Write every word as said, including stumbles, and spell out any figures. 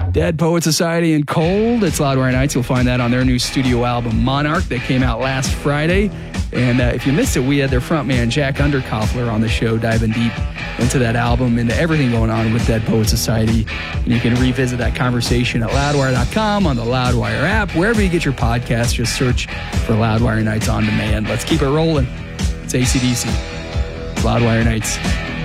Dead Poet Society and Cold. It's Loudwire Nights. You'll find that on their new studio album, Monarch, that came out last Friday. And uh, if you missed it, we had their frontman, Jack Underkoffler, on the show, diving deep into that album, into everything going on with Dead Poet Society. And you can revisit that conversation at loudwire dot com, on the Loudwire app, wherever you get your podcasts. Just search for Loudwire Nights on demand. Let's keep it rolling. It's A C D C. Loudwire Nights.